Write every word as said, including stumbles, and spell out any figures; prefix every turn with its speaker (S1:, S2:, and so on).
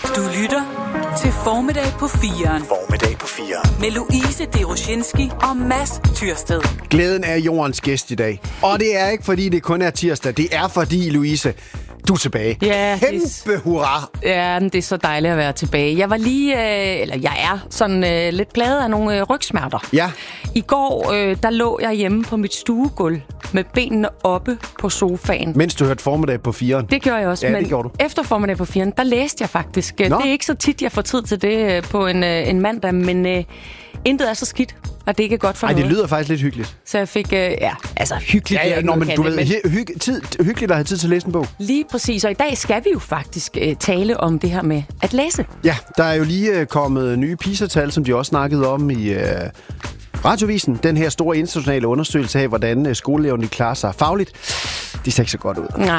S1: Du lytter til Formiddag på firen.
S2: Formiddag på firen.
S1: Med Louise Deroshinski og Mads Tyrsted.
S2: Glæden er jordens gæst i dag. Og det er ikke, fordi det kun er tirsdag. Det er, fordi, Louise, du er tilbage.
S3: Ja,
S2: Kæmpe
S3: det,
S2: hurra.
S3: Ja, det er så dejligt at være tilbage. Jeg var lige, øh, eller jeg er sådan øh, lidt plaget af nogle øh, rygsmerter.
S2: Ja.
S3: I går, øh, der lå jeg hjemme på mit stuegulv med benene oppe på sofaen.
S2: Mens du hørte Formiddag på firen.
S3: Det gjorde jeg også,
S2: ja,
S3: men
S2: det gjorde du.
S3: efter Formiddag på firen, der læste jeg faktisk. Nå. Det er ikke så tit, jeg får tid til det øh, på en, øh, en mandag, men øh, intet er så skidt, og det ikke er godt for
S2: Ej,
S3: noget.
S2: det lyder faktisk lidt hyggeligt.
S3: Så jeg fik, øh, ja, altså hyggeligt.
S2: Ja, ja, nå, men du ved,
S3: men...
S2: hy- tid, hyggeligt at have tid til at læse en bog.
S3: Lige præcis, og i dag skal vi jo faktisk øh, tale om det her med at læse.
S2: Ja, der er jo lige øh, kommet nye PISA-tal, som de også snakkede om i øh, Radiovisen. Den her store internationale undersøgelse af, hvordan øh, skoleeleverne klarer sig fagligt. Det ser ikke så godt ud.
S3: Nej,